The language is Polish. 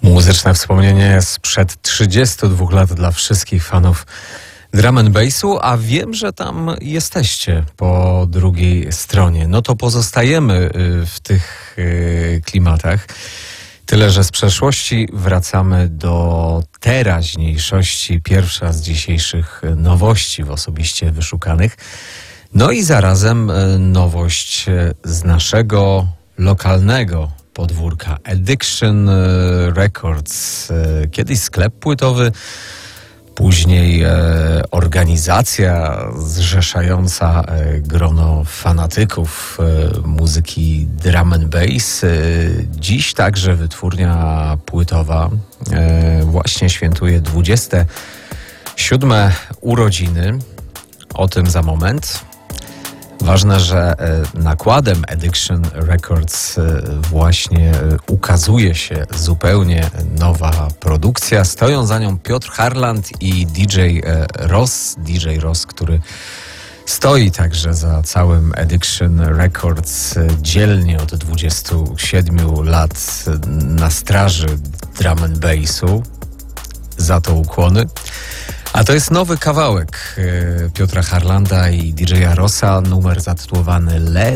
Muzyczne wspomnienie sprzed 32 lat dla wszystkich fanów drum and bassu, a wiem, że tam jesteście po drugiej stronie. No to pozostajemy w tych klimatach. Tyle, że z przeszłości wracamy do teraźniejszości. Pierwsza z dzisiejszych nowości w osobiście wyszukanych. No i zarazem nowość z naszego lokalnego podwórka. Addiction Records. Kiedyś sklep płytowy, później organizacja zrzeszająca grono fanatyków muzyki drum and bass. Dziś także wytwórnia płytowa właśnie świętuje 27 urodziny. O tym za moment. Ważne, że nakładem Addiction Records właśnie ukazuje się zupełnie nowa produkcja. Stoją za nią Piotr Harland i DJ Ross. DJ Ross, który stoi także za całym Addiction Records dzielnie od 27 lat na straży drum and bassu. Za to ukłony. A to jest nowy kawałek Piotra Harlanda i DJ-a Rossa, numer zatytułowany Let